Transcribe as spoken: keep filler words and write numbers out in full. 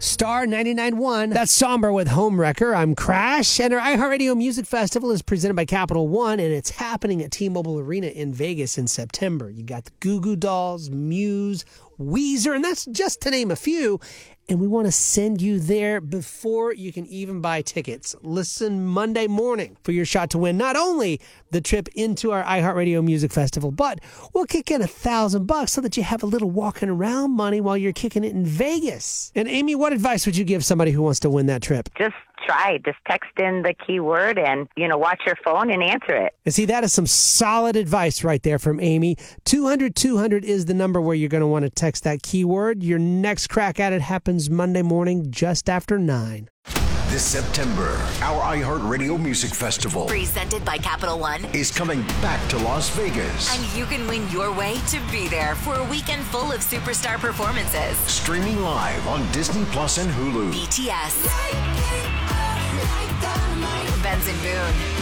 Star ninety-nine point one. That's Somber with Homewrecker. I'm Crash, and our iHeartRadio Music Festival is presented by Capital One, and it's happening at T-Mobile Arena in Vegas in September. You got the Goo Goo Dolls, Muse, Weezer, and that's just to name a few. And we want to send you there before you can even buy tickets. Listen Monday morning for your shot to win not only the trip into our iHeartRadio Music Festival, but we'll kick in a thousand bucks so that you have a little walking around money while you're kicking it in Vegas. And Amy, what advice would you give somebody who wants to win that trip? Just try. Just text in the keyword and, you know, watch your phone and answer it. And see, that is some solid advice right there from Amy. two hundred two hundred is the number where you're going to want to text that keyword. Your next crack at it happens Monday morning just after nine. This September, our iHeartRadio Music Festival, presented by Capital One, is coming back to Las Vegas. And you can win your way to be there for a weekend full of superstar performances. Streaming live on Disney Plus and Hulu. B T S, Benson Boone,